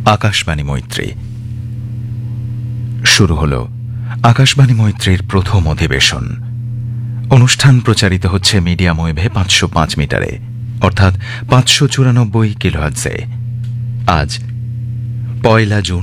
আকাশবাণী মৈত্রী। শুরু হল আকাশবাণী মৈত্রীর প্রথম অধিবেশন। অনুষ্ঠান প্রচারিত হচ্ছে মিডিয়াম ওয়েভে 505 মিটারে, অর্থাৎ 594 কিলোহার্টজে। আজ 1 জুন